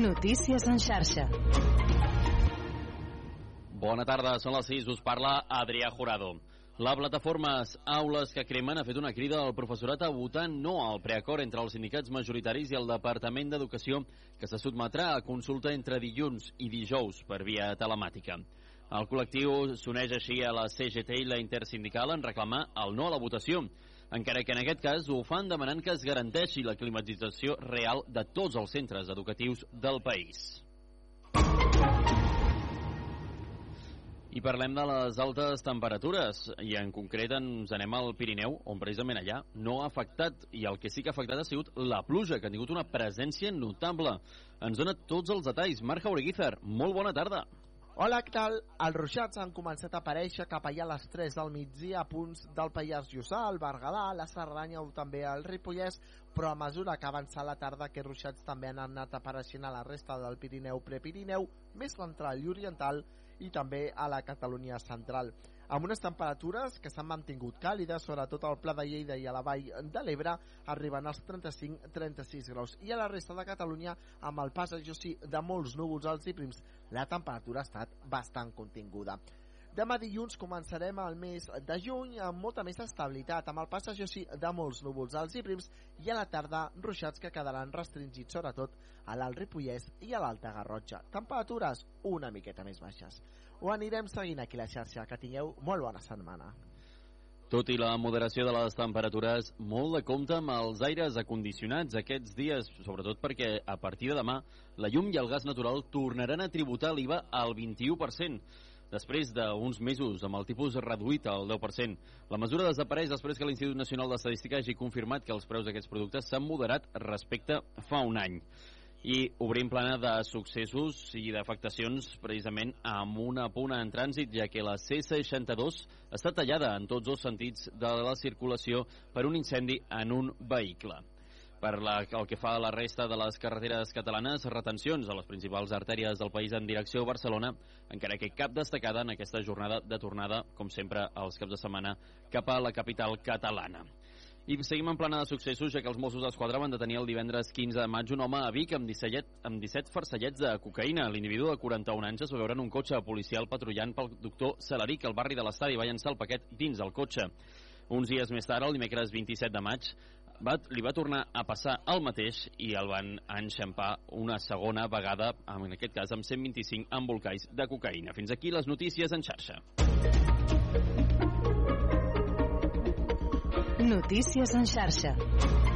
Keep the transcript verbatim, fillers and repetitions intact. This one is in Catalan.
Notícies en xarxa. Bona tarda, són les sis, us parla Adrià Jurado. La plataforma Aules que Cremen ha fet una crida al professorat a votar no al preacord entre els sindicats majoritaris i el Departament d'Educació, que se sotmetrà a consulta entre dilluns i dijous per via telemàtica. El col·lectiu s'uneix així a la C G T i la Intersindical en reclamar el no a la votació, encara que en aquest cas ho fan demanant que es garanteixi la climatització real de tots els centres educatius del país. I parlem de les altes temperatures, i en concret ens anem al Pirineu, on precisament allà no ha afectat, i el que sí que ha afectat ha sigut la pluja, que ha tingut una presència notable. Ens dona tots els detalls. Marc Jaureguízar, molt bona tarda. Hola, què tal? Els ruixats han començat a aparèixer cap allà a les tres del migdia a punts del Pallars Jussà, el Berguedà, la Cerdanya o també el Ripollès, però a mesura que avança la tarda aquests ruixats també han anat apareixent a la resta del Pirineu, Prepirineu, més central i oriental i també a la Catalunya central, amb unes temperatures que s'han mantingut càlides, sobretot al Pla de Lleida i a la Vall de l'Ebre, arribant als trenta-cinc a trenta-sis graus. I a la resta de Catalunya, amb el pas, això sí, de molts núvols alts i prims, la temperatura ha estat bastant continguda. Demà dilluns començarem el mes de juny amb molta més estabilitat, amb el pas, això sí, de molts núvols alts i prims, i a la tarda ruixats que quedaran restringits sobretot a l'Alt Ripollès i a l'Alta Garrotxa. Temperatures una miqueta més baixes. Ho anirem seguint aquí a la xarxa. Que tingueu molt bona setmana. Tot i la moderació de les temperatures, molt de compte amb els aires acondicionats aquests dies, sobretot perquè a partir de demà la llum i el gas natural tornaran a tributar l'I V A al vint-i-u per cent. Després d'uns mesos amb el tipus reduït al deu per cent. La mesura desapareix després que l'Institut Nacional d'Estadística hagi confirmat que els preus d'aquests productes s'han moderat respecte fa un any. I obrim plana de successos i d'afectacions precisament amb una puna en trànsit, ja que la C seixanta-dos està tallada en tots els sentits de la circulació per un incendi en un vehicle. Per la, el que fa a la resta de les carreteres catalanes, retencions a les principals artèries del país en direcció a Barcelona, encara que cap destacada en aquesta jornada de tornada, com sempre, als caps de setmana, cap a la capital catalana. I seguim en plana de successos, ja que els Mossos d'Esquadra van detenir el divendres quinze de maig un home a Vic amb disset, amb disset farcellets de cocaïna. L'individu de quaranta-un anys es va veure en un cotxe policial patrullant pel doctor Salaric al barri de l'Estadi, va llançar el paquet dins del cotxe. Uns dies més tard, el dimecres vint-i-set de maig, Va, li va tornar a passar el mateix i el van enxampar una segona vegada, en aquest cas amb cent vint-i-cinc embolcalls de cocaïna. Fins aquí les notícies en xarxa. Notícies en xarxa.